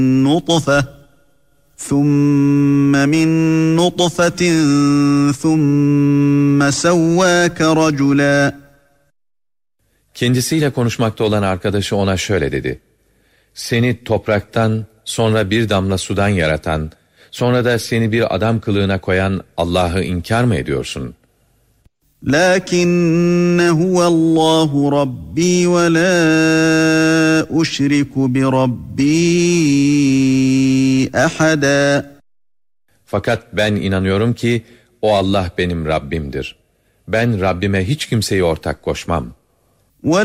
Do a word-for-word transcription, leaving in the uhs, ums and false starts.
نطفة ثم من نطفة ثم سواك رجلا. Kendisiyle konuşmakta olan arkadaşı ona şöyle dedi: Seni topraktan, sonra bir damla sudan yaratan, sonra da seni bir adam kılığına koyan Allah'ı inkar mı ediyorsun? لَكِنَّ هُوَ اللّٰهُ رَبِّي وَلَا أُشْرِكُ بِرَبِّي أَحَدًا. Fakat ben inanıyorum ki o Allah benim Rabbimdir. Ben Rabbime hiç kimseyi ortak koşmam.